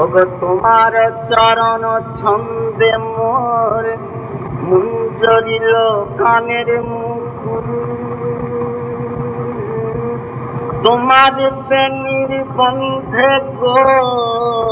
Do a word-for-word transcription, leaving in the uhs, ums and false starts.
ওগো তোমার চরণ ছন্দে মোর মুঞ্জরিল কানের মুকুল, তোমার প্রেমের বন্ধে গো